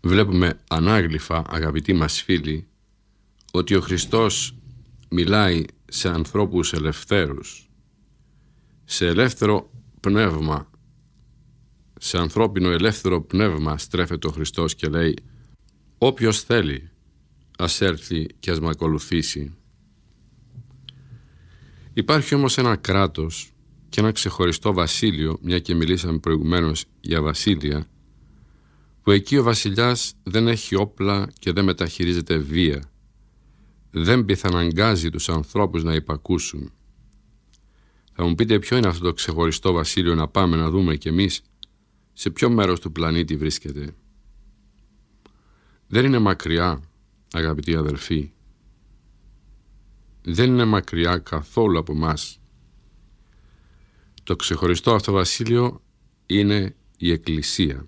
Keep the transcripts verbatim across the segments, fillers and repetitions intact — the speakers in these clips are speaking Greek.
βλέπουμε ανάγλυφα, αγαπητοί μας φίλοι, ότι ο Χριστός μιλάει σε ανθρώπους ελευθέρους, σε ελεύθερο πνεύμα, σε ανθρώπινο ελεύθερο πνεύμα στρέφεται ο Χριστός και λέει: όποιος θέλει ας έρθει και ας με ακολουθήσει. Υπάρχει όμως ένα κράτος και ένα ξεχωριστό βασίλειο, μια και μιλήσαμε προηγουμένως για βασίλεια, που εκεί ο βασιλιάς δεν έχει όπλα και δεν μεταχειρίζεται βία, δεν πιθαναγκάζει τους ανθρώπους να υπακούσουν. Θα μου πείτε ποιο είναι αυτό το ξεχωριστό βασίλειο, να πάμε να δούμε κι εμείς σε ποιο μέρος του πλανήτη βρίσκεται. Δεν είναι μακριά, αγαπητοί αδελφοί. Δεν είναι μακριά καθόλου από μας. Το ξεχωριστό αυτό βασίλειο είναι η Εκκλησία.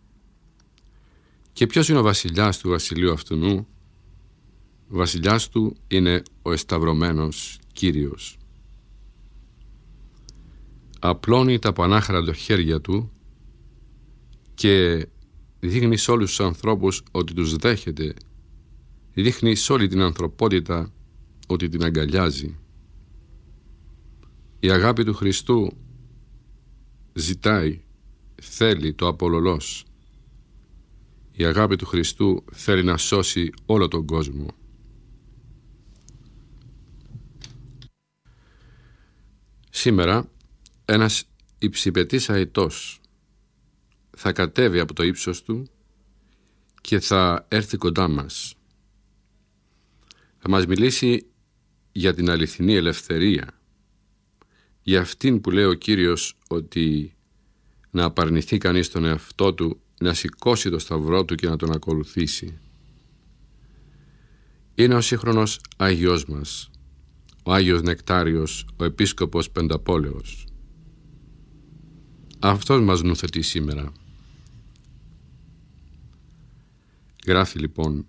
Και ποιος είναι ο βασιλιάς του βασιλείου αυτού? Ο βασιλιάς του είναι ο εσταυρωμένος Κύριος. Απλώνει τα πανάχαρα χέρια του και δείχνει σε όλους τους ανθρώπους ότι τους δέχεται, δείχνει σε όλη την ανθρωπότητα ότι την αγκαλιάζει. Η αγάπη του Χριστού ζητάει, θέλει το απολωλός. Η αγάπη του Χριστού θέλει να σώσει όλο τον κόσμο. Σήμερα ένας υψηπετής αητός θα κατέβει από το ύψος του και θα έρθει κοντά μας. Θα μας μιλήσει για την αληθινή ελευθερία, για αυτήν που λέει ο Κύριος ότι να απαρνηθεί κανείς τον εαυτό του, να σηκώσει το σταυρό του και να τον ακολουθήσει. Είναι ο σύγχρονος Άγιος μας, ο Άγιος Νεκτάριος, ο Επίσκοπος Πενταπόλεως. Αυτός μας νουθετεί σήμερα. Γράφει λοιπόν: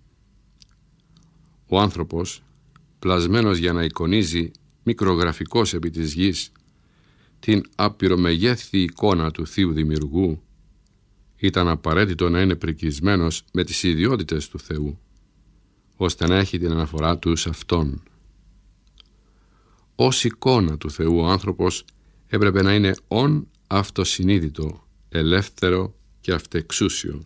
ο άνθρωπος, πλασμένος για να εικονίζει μικρογραφικός επί της γης την απειρομεγέθη εικόνα του Θείου Δημιουργού, ήταν απαραίτητο να είναι πρικισμένος με τις ιδιότητες του Θεού, ώστε να έχει την αναφορά του σε Αυτόν. Ως εικόνα του Θεού ο άνθρωπος έπρεπε να είναι ον αυτοσυνείδητο, ελεύθερο και αυτεξούσιο.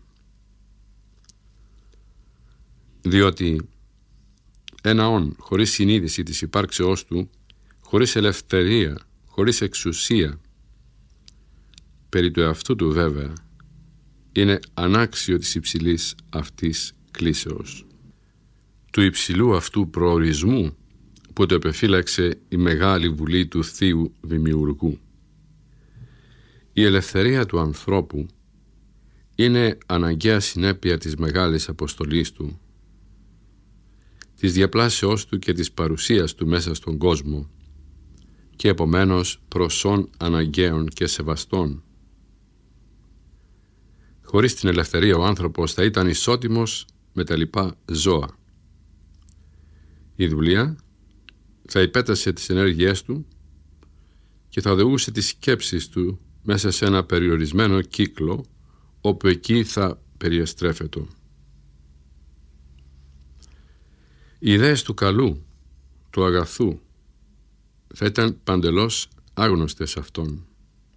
Διότι ένα ον χωρίς συνείδηση της υπάρξεώς του, χωρίς ελευθερία, χωρίς εξουσία, περί του εαυτού του βέβαια, είναι ανάξιο της υψηλής αυτής κλίσεως, του υψηλού αυτού προορισμού που το επεφύλαξε η Μεγάλη Βουλή του Θείου Δημιουργού. Η ελευθερία του ανθρώπου είναι αναγκαία συνέπεια της Μεγάλης Αποστολής του, της διαπλάσεώς του και της παρουσίας του μέσα στον κόσμο και επομένως προσών αναγκαίων και σεβαστών. Χωρίς την ελευθερία ο άνθρωπος θα ήταν ισότιμος με τα λοιπά ζώα. Η δουλεία θα υπέτασε τις ενέργειές του και θα οδηγούσε τις σκέψεις του μέσα σε ένα περιορισμένο κύκλο, όπου εκεί θα περιεστρέφεται. Οι ιδέες του καλού, του αγαθού, θα ήταν παντελώς άγνωστες αυτόν.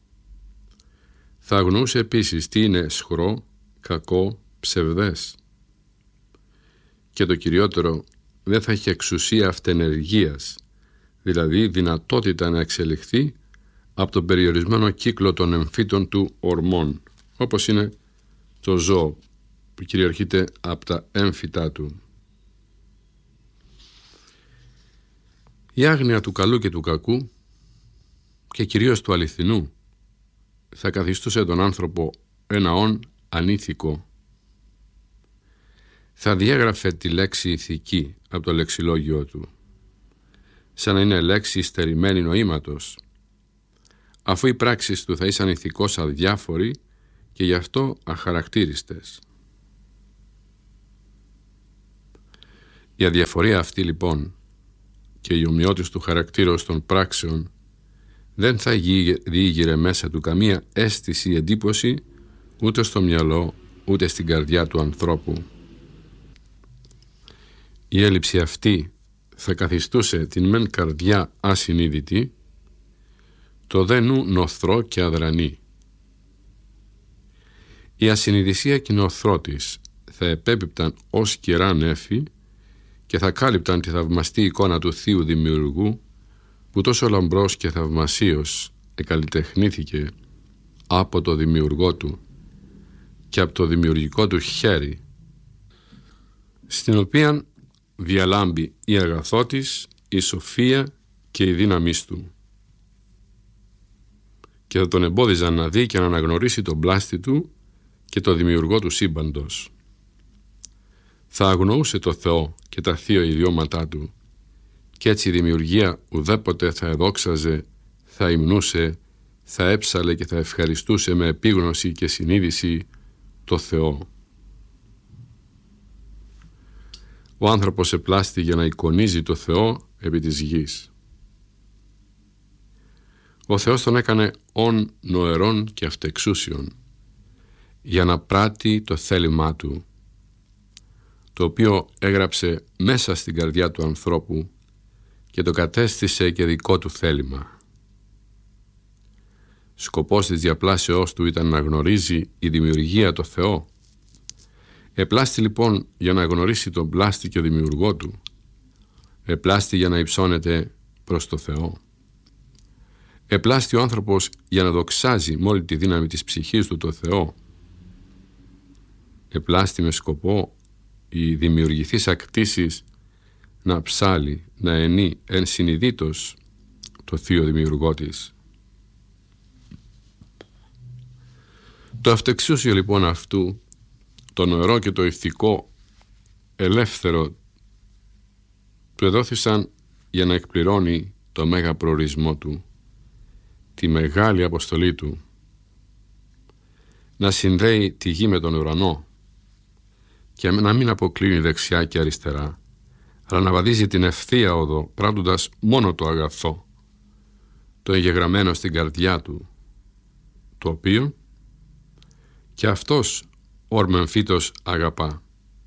Θα αγνοούσε επίσης τι είναι σχρό, κακό, ψευδές. Και το κυριότερο, δεν θα έχει εξουσία αυτενεργίας, δηλαδή δυνατότητα να εξελιχθεί από τον περιορισμένο κύκλο των εμφύτων του ορμών, όπως είναι το ζώο που κυριαρχείται από τα έμφυτά του. Η άγνοια του καλού και του κακού και κυρίως του αληθινού θα καθιστούσε τον άνθρωπο ένα όν ανήθικο. Θα διέγραφε τη λέξη ηθική από το λεξιλόγιο του, σαν να είναι λέξη στερημένη νοήματος, αφού οι πράξεις του θα ήσαν ηθικώς αδιάφοροι και γι' αυτό αχαρακτήριστες. Η αδιαφορία αυτή λοιπόν και η ομοιότης του χαρακτήρος των πράξεων δεν θα διήγηρε μέσα του καμία αίσθηση ή εντύπωση ούτε στο μυαλό ούτε στην καρδιά του ανθρώπου. Η έλλειψη αυτή θα καθιστούσε την μεν καρδιά ασυνείδητη, το δε νου νοθρό και αδρανή. Η ασυνειδησία και η νοθρό της θα επέπιπταν ως κερά νέφη και θα κάλυπταν τη θαυμαστή εικόνα του Θείου Δημιουργού που τόσο λαμπρός και θαυμασίος εκαλλιτεχνήθηκε από το Δημιουργό του και από το δημιουργικό του χέρι, στην οποία διαλάμπει η αγαθό της, η σοφία και η δύναμή του, και θα τον εμπόδιζαν να δει και να αναγνωρίσει τον πλάστη του και το δημιουργό του σύμπαντος. Θα αγνοούσε το Θεό και τα θεία ιδιώματά του, και έτσι η δημιουργία ουδέποτε θα εδόξαζε, θα υμνούσε, θα έψαλε και θα ευχαριστούσε με επίγνωση και συνείδηση το Θεό. Ο άνθρωπος επλάστη για να εικονίζει το Θεό επί της γης. Ο Θεός τον έκανε ον νοερών και αυτεξούσιον, για να πράττει το θέλημά του, το οποίο έγραψε μέσα στην καρδιά του ανθρώπου και το κατέστησε και δικό του θέλημα. Σκοπός της διαπλάσεώς του ήταν να γνωρίζει η δημιουργία το Θεό. Επλάστη λοιπόν για να γνωρίσει τον πλάστη και ο δημιουργό του. Επλάστη για να υψώνεται προς το Θεό. Επλάστη ο άνθρωπος για να δοξάζει με όλη τη δύναμη της ψυχής του το Θεό. Επλάστη με σκοπό η δημιουργηθής ακτήσης να ψάλει, να ενεί εν συνειδήτως το Θείο Δημιουργό της. Το αυτεξούσιο λοιπόν αυτού, το νοερό και το ηθικό ελεύθερο, του εδόθησαν για να εκπληρώνει το μέγα προορισμό του, τη μεγάλη αποστολή του, να συνδέει τη γη με τον ουρανό και να μην αποκλίνει δεξιά και αριστερά, αλλά να βαδίζει την ευθεία οδό, πράττοντας μόνο το αγαθό, το εγγεγραμμένο στην καρδιά του, το οποίο και αυτός όρμεν φύτος αγαπά.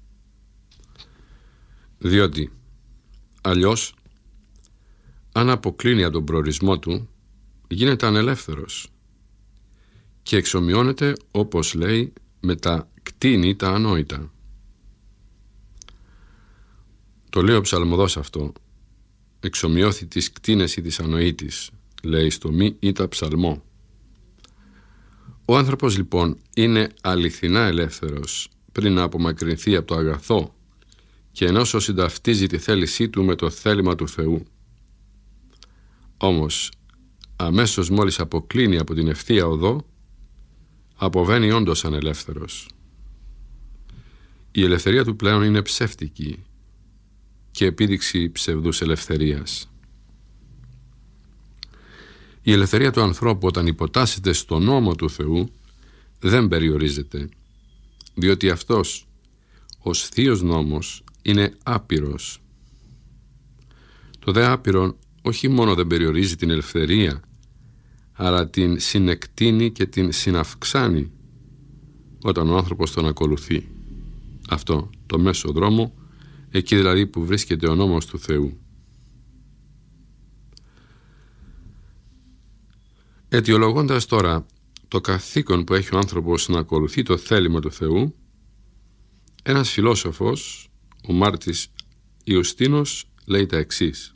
Διότι αλλιώς, αν αποκλίνει από τον προορισμό του, γίνεται ανελεύθερος και εξομοιώνεται, όπως λέει, με τα κτίνη τα ανόητα. Το λέει ο ψαλμοδός αυτό, εξομοιώθη τις κτίνες ή της ανοήτης, λέει στο μη ή τα ψαλμό. Ο άνθρωπος λοιπόν είναι αληθινά ελεύθερος πριν να απομακρυνθεί από το αγαθό και ενώσο συνταυτίζει τη θέλησή του με το θέλημα του Θεού. Όμως αμέσως μόλις αποκλίνει από την ευθεία οδό, αποβαίνει όντως ανελεύθερος. Η ελευθερία του πλέον είναι ψεύτικη και επίδειξη ψευδούς ελευθερίας. Η ελευθερία του ανθρώπου όταν υποτάσσεται στο νόμο του Θεού δεν περιορίζεται, διότι αυτός ως θείος νόμος είναι άπειρος. Το δε άπειρον όχι μόνο δεν περιορίζει την ελευθερία, αλλά την συνεκτείνει και την συναυξάνει όταν ο άνθρωπος τον ακολουθεί. Αυτό το μέσο δρόμο, εκεί δηλαδή που βρίσκεται ο νόμος του Θεού. Αιτιολογώντας τώρα το καθήκον που έχει ο άνθρωπος να ακολουθεί το θέλημα του Θεού, ένας φιλόσοφος, ο Μάρτης Ιουστίνος, λέει τα εξής: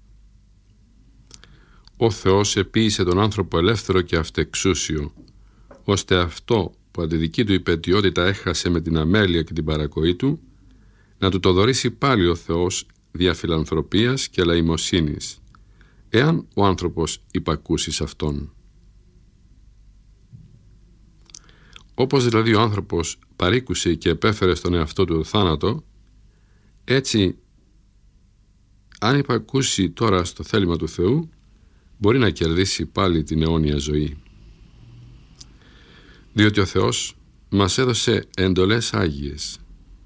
«Ο Θεός επίησε τον άνθρωπο ελεύθερο και αυτεξούσιο, ώστε αυτό που αντί δική του υπαιτιότητα έχασε με την αμέλεια και την παρακοή του, να του το δωρήσει πάλι ο Θεός δια φιλανθρωπίας και λαημοσύνης, εάν ο άνθρωπος υπακούσει σε Αυτόν». Όπως δηλαδή ο άνθρωπος παρήκουσε και επέφερε στον εαυτό του θάνατο, έτσι αν υπακούσει τώρα στο θέλημα του Θεού, μπορεί να κερδίσει πάλι την αιώνια ζωή. Διότι ο Θεός μας έδωσε εντολές άγιες,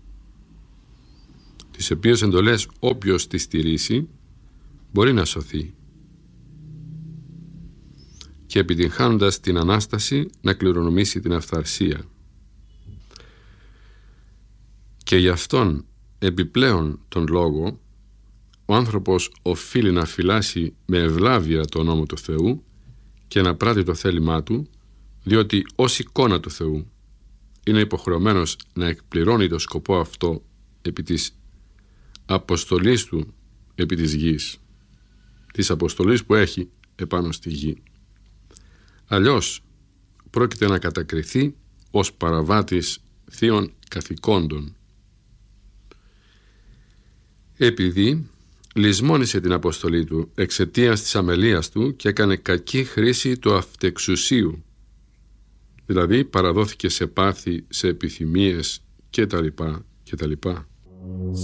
τις οποίες εντολές όποιος τις στηρίσει μπορεί να σωθεί και επιτυγχάνοντας την Ανάσταση να κληρονομήσει την αυθαρσία. Και γι' αυτόν επιπλέον τον λόγο ο άνθρωπος οφείλει να φυλάσει με ευλάβεια το νόμο του Θεού και να πράττει το θέλημά του, διότι ως εικόνα του Θεού είναι υποχρεωμένος να εκπληρώνει το σκοπό αυτό επί της αποστολής του επί της γης, της αποστολής που έχει επάνω στη γη. Αλλιώς πρόκειται να κατακριθεί ως παραβάτης θείων καθηκόντων. Επειδή λησμόνισε την αποστολή του εξαιτίας της αμελίας του και έκανε κακή χρήση του αυτεξουσίου, δηλαδή παραδόθηκε σε πάθη, σε επιθυμίες κτλ. κτλ.